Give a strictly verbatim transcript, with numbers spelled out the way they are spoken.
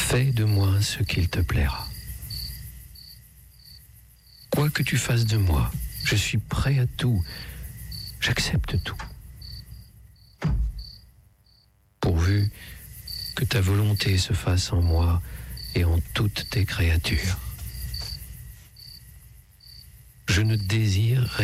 Fais de moi ce qu'il te plaira. Quoi que tu fasses de moi, je suis prêt à tout, j'accepte tout. Pourvu que ta volonté se fasse en moi et en toutes tes créatures. Je ne désire